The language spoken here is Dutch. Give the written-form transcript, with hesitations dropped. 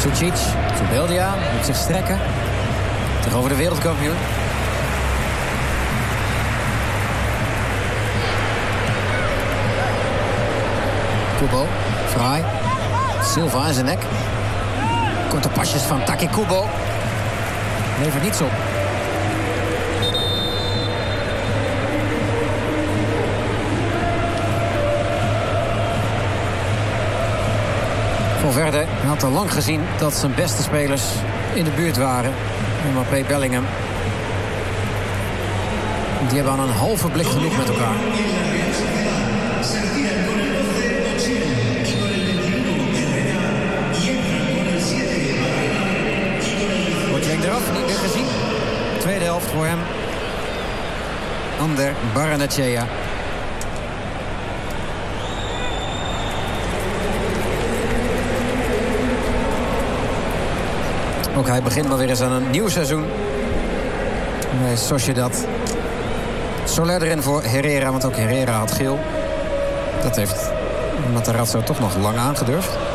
Sucic, Zubeldia moet zich strekken. Tegenover de wereldkampioen. Kubo, Vrij. Silva aan zijn nek. Korte pasjes van Taki Kubo. Levert niets op. Valverde had al lang gezien dat zijn beste spelers in de buurt waren. Mbappé, Bellingham. Die hebben aan een halve blik genoeg met elkaar. Boateng eraf, niet meer gezien. Tweede helft voor hem. Ander Barrenetxea. Ook hij begint maar weer eens aan een nieuw seizoen. Bij Sociedad. Soler erin voor Herrera, want ook Herrera had geel. Dat heeft Matarazzo toch nog lang aangedurfd.